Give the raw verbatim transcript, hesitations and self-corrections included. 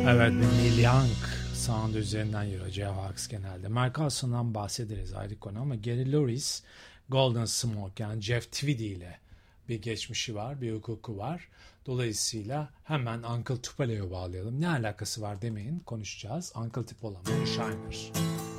Evet, bir Neil Young sound üzerinden yürüyor Jayhawks genelde. Mark Alston'dan bahsederiz ayrı konu ama Gary Lewis, Golden Smoke yani Jeff Tweedy ile bir geçmişi var, bir hukuku var. Dolayısıyla hemen Uncle Tupelo'ya bağlayalım. Ne alakası var demeyin, konuşacağız. Uncle Tupelo, Shiner.